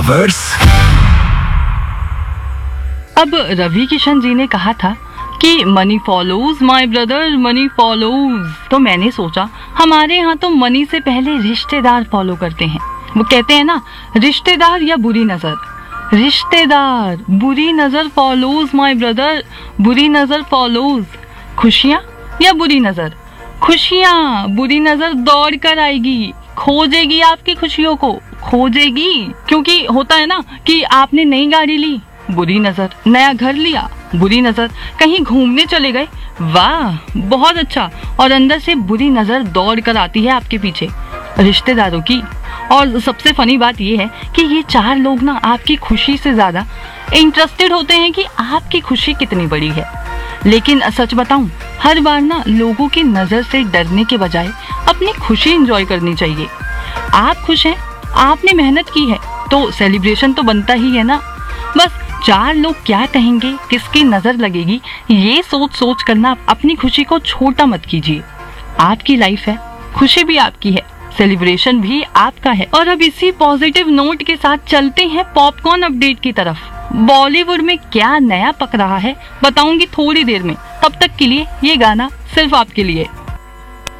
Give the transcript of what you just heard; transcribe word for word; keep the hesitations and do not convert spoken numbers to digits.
Verse. अब रवि किशन जी ने कहा था कि money follows my brother, money follows. तो मैंने सोचा हमारे यहाँ तो मनी से पहले रिश्तेदार फॉलो करते हैं। वो कहते हैं ना, रिश्तेदार या बुरी नजर। रिश्तेदार, बुरी नजर फॉलोज माय ब्रदर, बुरी नजर फॉलोज। खुशियाँ या बुरी नजर? खुशियाँ। बुरी नजर दौड़ कर आएगी, खोजेगी आपकी खुशियों को, खोजेगी। क्योंकि होता है ना कि आपने नई गाड़ी ली, बुरी नजर। नया घर लिया, बुरी नजर। कहीं घूमने चले गए, वाह बहुत अच्छा, और अंदर से बुरी नजर दौड़ कर आती है आपके पीछे, रिश्तेदारों की। और सबसे फनी बात यह है कि ये चार लोग ना आपकी खुशी से ज्यादा इंटरेस्टेड होते हैं कि आपकी खुशी कितनी बड़ी है। लेकिन सच बताऊं, हर बार ना लोगों की नजर से डरने के बजाय अपनी खुशी एंजॉय करनी चाहिए। आप खुश हैं, आपने मेहनत की है, तो सेलिब्रेशन तो बनता ही है ना। बस चार लोग क्या कहेंगे, किसकी नजर लगेगी, ये सोच सोच करना अपनी खुशी को छोटा मत कीजिए। आपकी लाइफ है, खुशी भी आपकी है, सेलिब्रेशन भी आपका है। और अब इसी पॉजिटिव नोट के साथ चलते हैं पॉपकॉर्न अपडेट की तरफ। बॉलीवुड में क्या नया पक रहा है बताऊंगी थोड़ी देर में। तब तक के लिए ये गाना सिर्फ आपके लिए।